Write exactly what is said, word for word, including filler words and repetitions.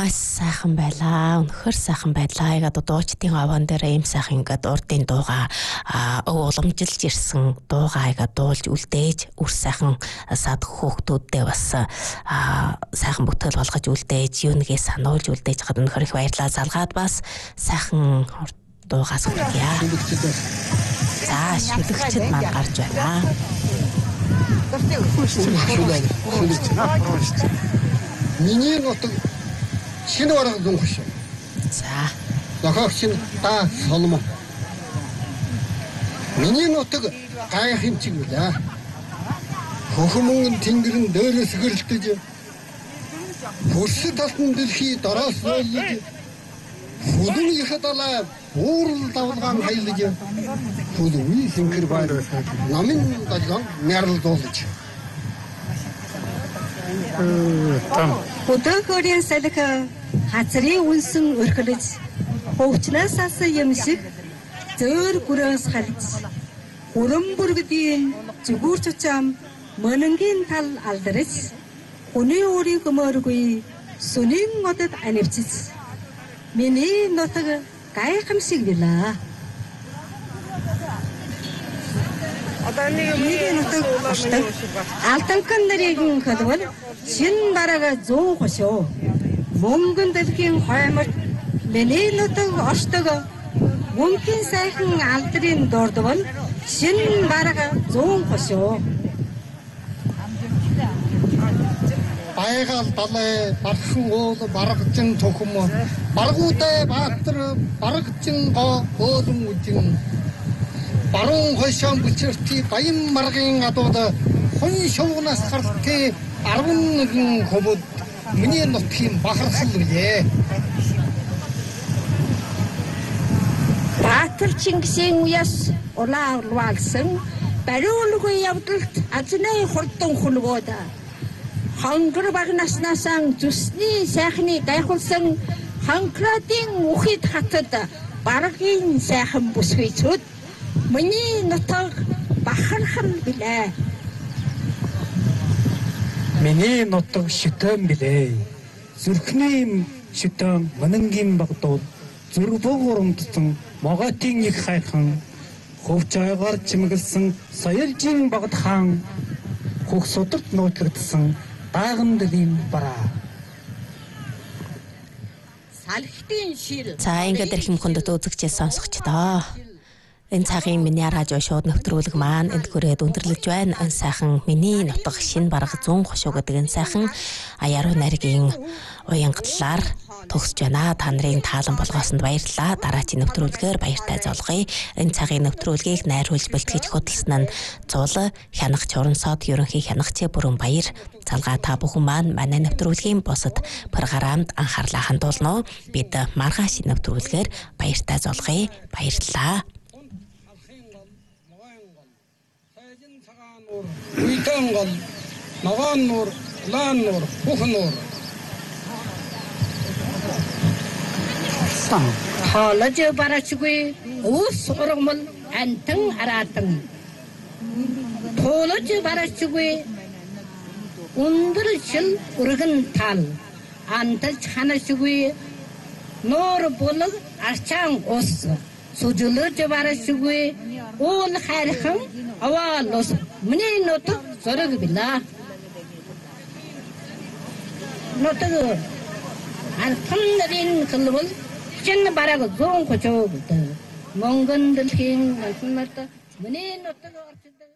Маш сайхан байлаа. Үнэхээр сайхан байлаа. Яг одоо дуучдын аван дээр ийм сайхан ингээд урдын дууга өв уламжилж ирсэн дуугаа яг дуулж үлдээж үр сайхан сад хөөхтүүддээ бас сайхан бүтгэл болгож үлдээж юунгээ сануулж үлдээж хад үнэхээр их баярлалаа. Залгаад бас сайхан дуугаас хүргье. За шүлэгчд маань гарч байна. Миний нутаг шинэ бараг зүүн хөш. За. Нохогч нь та соломо. Миний нутаг гайхын чиг үлээ. Хөхмөн тэнгэрэн дээрээс гэрэлтэж хөрсөд талтан дэлхий дороос ойлж хүлэн их далай буурал давлгаан хайлж хүлэн синхэр байр намын дадлан мярлуулж Хөдөөгөрийн салхи хацрын үнсэн өрхөлж хөвчнээс асан юм шиг зөөр гүрөөс халж хүрэн бүргэдийн зүгүүр чучам мөнөнгийн тал алдарч хүний өөрийн хөмөргүй сүнийн модод анивчиж миний нутаг гайхамшиг билаа. Миний нутаг алтанхан нарийн хөдвөл шин барага зүүн хошоо мөнгөн дэлхийн хоймор миний нутаг орштог мөнгөний сайхан алдрын дурдвал шин барага зүүн хошоо байгаал далай бархан уул баргажин төхөм баргуутай баатар баргажин гоо өөлөн үжин баруун хойшоон бүчэрти баян маргын адууд хүн шуугнаас гаралтай арван нэгэн хөвөд миний нутгийн бахархал үлээ. Баатар Чингисийн үеэс улаан улаалсан бариулгүй явдалт азны хурдан хулгоода хангар багнаснасан зүсний сайхны гайхуулсан ханкрадын үхид хатад баргийн сайхан бүсгүйцүүд миний нутаг бахархал билээ. Миний нутаг шүтэн билээ. Зүрхний шүтэн мөнөнгийн багдууд зүрбөг урамдсан моготын их хайхан хөвч айгаар чимгэлсэн соёлжин багт хаан хөх сударт нуутрагдсан дааган дэлийн бараа. Салхитын шил. За ингээд ирэх хүндэт үзэгчээс сонсогч доо. Энэ цагийн миний радио шууд нэвтрүүлэг маань энд хүрээд өндөрлөж байна. Энэ сайхан миний нутаг шинэ бараг зүүн хошуу гэдэг энэ сайхан аяаруу нарийн уянгалаар төгсөж байна. Та нарын таалан болгоосонд баярлалаа. Дараагийн нэвтрүүлгээр баяртай золгоё. Энэ цагийн нэвтрүүлгийг найруулж бэлтгэж хөтлсөн нь Цул хянах Чорнсод ерөнхий хянагчийн бүрэн баяр. Залгаа та бүхэн маань манай нэвтрүүлгийн бусад програмд анхаарлаа хандуулно. Бид маргааш нэвтрүүлгээр баяртай золгоё. Баярлалаа. Уйтан гол ногоон нуур лаан нуур бүх нуур Хоолож барачгүй ус ургамал антан аратан Хоолож барачгүй өндөр шил урган тал анталж ханашгүй нуур булаг арчаан ус сужулж барачгүй уул хайрхан аваалос миний нутаг зориг билаа. Нутаг алтан нарийн хөлбөл шинэ бараг зүүн хошоо гэдэг. Монгон дэлхийн алтан нарт миний нутаг